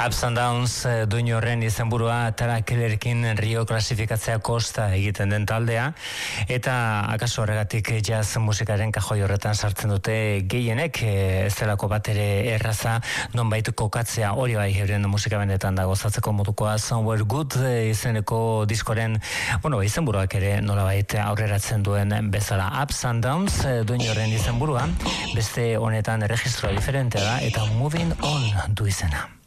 Ups and Downs duin horren izenburua Tara Kellerkin Rio klasifikatzea kosta egiten den taldea, eta akaso horregatik jazz musikaren kajoi horretan sartzen dute gehienek, ez delako bat ere erraza nonbait kokatzea, hori bai euren musika benetan da gozatzeko modukoa. Somewhere Good izeneko diskoren, izenburuak ere nolabait aurreratzen duen bezala. Ups and Downs duin horren izenburua, beste honetan erregistroa diferentea da, eta Moving On du izena.